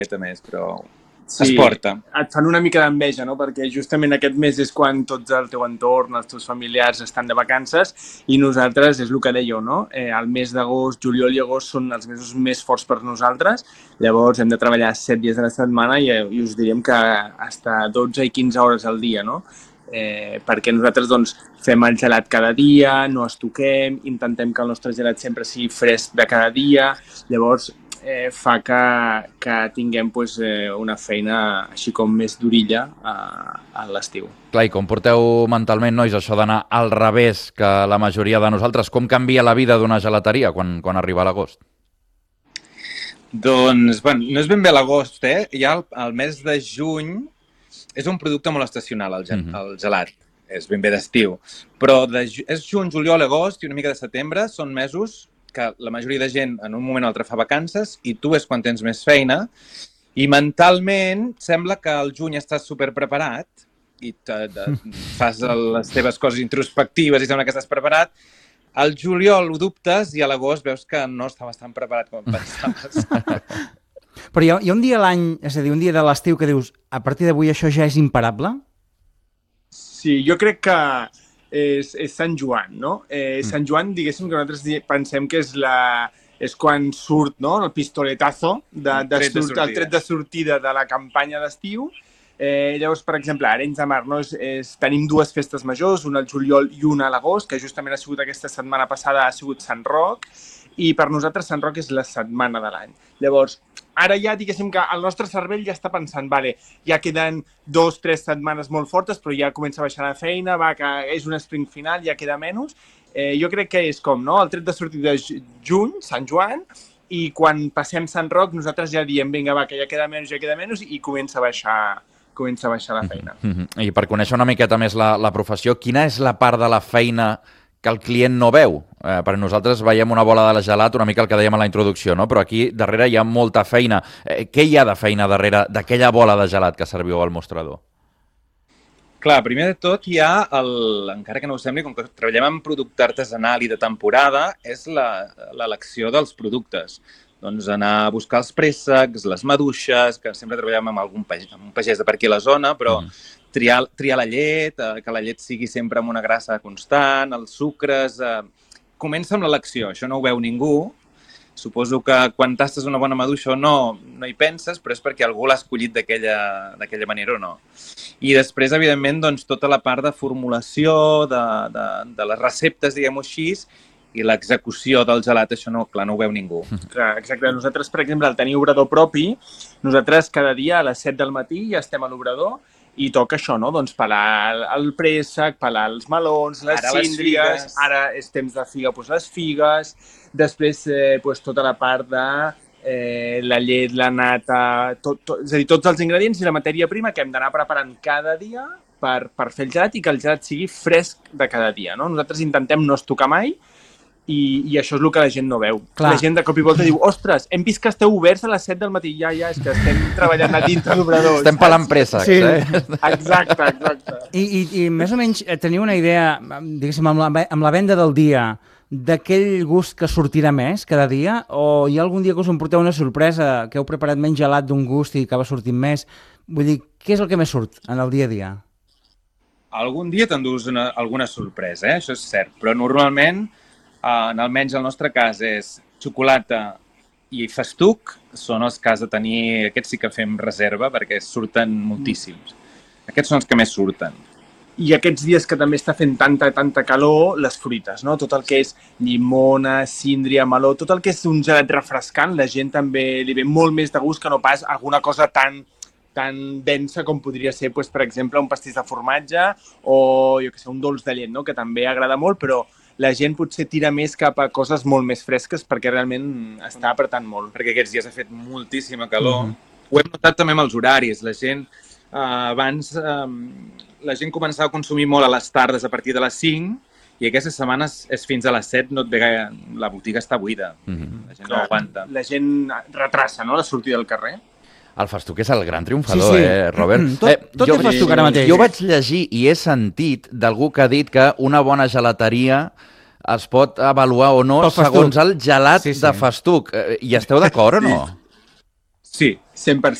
més, però sí, es porta. Et fan una mica d'enveja, no? Perquè justament aquest mes és quan tots el teu entorn, els teus familiars estan de vacances i nosaltres, és el que dèieu, no? El mes d'agost, juliol i agost són els mesos més forts per nosaltres, llavors hem de treballar 7 dies a la setmana i us diríem que hasta 12 i 15 hores al dia, no? Perquè nosaltres doncs, fem el gelat cada dia, no es toquem, intentem que el nostre gelat sempre sigui fresc de cada dia, llavors fa que tinguem pues, una feina així com més d'orilla a l'estiu. Clar, i com porteu mentalment, nois, això d'anar al revés que la majoria de nosaltres? Com canvia la vida d'una gelateria quan arriba l'agost? Doncs, bueno, no és ben bé l'agost, Ja el mes de juny és un producte molt estacional, el gelat. És ben bé d'estiu. Però és juny, juliol, agost i una mica de setembre són mesos que la majoria de gent en un moment o altre fa vacances i tu és quan tens més feina i mentalment sembla que al juny estàs superpreparat i fas les teves coses introspectives i sembla que estàs preparat. Al juliol ho dubtes i a l'agost veus que no estaves tan preparat com pensaves. Però hi ha un dia a l'any, és a dir, un dia de l'estiu que dius a partir d'avui això ja és imparable? Sí, jo crec que és Sant Joan, no? Sant Joan, diguéssim que nosaltres pensem que és quan surt, no?, el pistoletazo, el tret de sortida de la campanya d'estiu. Llavors, per exemple, a Arenys de Mar, no? Tenim dues festes majors, una al juliol i una a l'agost, que justament ha sigut aquesta setmana passada, ha sigut Sant Roc, i per nosaltres Sant Roc és la setmana de l'any. Llavors, ara ja diguéssim que el nostre cervell ja està pensant, vale, ja queden 2-3 setmanes molt fortes, però ja comença a baixar la feina, que és un sprint final, ja queda menys. Jo crec que és com, no?, el tret de sortida de juny, Sant Joan, i quan passem Sant Roc nosaltres ja diem, vinga, que ja queda menys, i comença a baixar la feina. I per conèixer una miqueta més la professió, quina és la part de la feina que el client no veu? Per nosaltres veiem una bola de gelat, una mica el que dèiem a la introducció, no? Però aquí darrere hi ha molta feina. Què hi ha de feina darrere d'aquella bola de gelat que serviu al mostrador? Clar, primer de tot hi ha, encara que no ho sembli, com que treballem en producte artesanal i de temporada, és l'elecció dels productes. Doncs anar a buscar els préssecs, les maduixes, que sempre treballem amb un pagès de per aquí a la zona, però triar la llet, que la llet sigui sempre amb una grassa constant, els sucres... Comença amb l'elecció, això no ho veu ningú. Suposo que quan tastes una bona maduixa o no hi penses, però és perquè algú l'ha escollit d'aquella manera o no. I després, evidentment, doncs, tota la part de formulació, de les receptes, diguem-ho així, i l'execució del gelat, això no, clar, no ho veu ningú. Exacte. Nosaltres, per exemple, al tenir obrador propi, nosaltres cada dia a les 7 del matí ja estem a l'obrador i toca això, no? Doncs pelar el préssec, pelar els melons, les síndries, ara és temps de figa, doncs les figues, després tota la part de la llet, la nata, és a dir, tots els ingredients i la matèria prima que hem d'anar preparant cada dia per fer el gelat i que el gelat sigui fresc de cada dia, no? Nosaltres intentem no estocar mai i això és el que la gent no veu. Clar. La gent de cop i volta diu, ostres, hem vist que esteu oberts a les 7 del matí. Ja, és que estem treballant a dintre l'obrador. Estem pelant préssecs, sí. Exacte. I més o menys teniu una idea, diguéssim, amb la venda del dia, d'aquell gust que sortirà més cada dia? O hi ha algun dia que us emporteu una sorpresa, que heu preparat menys gelat d'un gust i acaba sortint més? Vull dir, què és el que més surt en el dia a dia? Algun dia t'endús alguna sorpresa, això és cert, però normalment almenys el nostre cas és xocolata i festuc, són els que has de tenir, aquests sí que fem reserva perquè surten moltíssims. Aquests són els que més surten. I aquests dies que també està fent tanta calor, les fruites, no? Tot el que és llimona, síndria, meló, tot el que és un gelat refrescant, la gent també li ve molt més de gust que no pas alguna cosa tan densa com podria ser, per exemple, un pastís de formatge o, jo què sé, un dolç de llet, no? Que també agrada molt, però la gent potser tira més cap a coses molt més fresques perquè realment està apretant molt. Perquè aquests dies ha fet moltíssima calor. Ho hem notat també amb els horaris. La gent, abans, la gent començava a consumir molt a les tardes a partir de les 5 i aquestes setmanes és fins a les 7, no et ve gaire... La botiga està buida. La gent no aguanta. La gent retrassa, no?, la sortida del carrer. El festuc és el gran triomfador, sí. Robert? Tot és festuc ara mateix. Jo vaig llegir i he sentit d'algú que ha dit que una bona gelateria es pot avaluar o no segons el gelat de festuc. I esteu d'acord o no? Sí. 100%.